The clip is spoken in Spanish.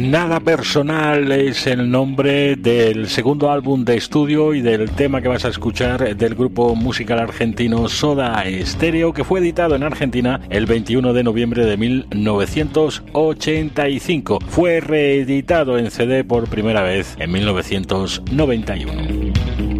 Nada Personal es el nombre del segundo álbum de estudio y del tema que vas a escuchar del grupo musical argentino Soda Stereo, que fue editado en Argentina el 21 de noviembre de 1985. Fue reeditado en CD por primera vez en 1991.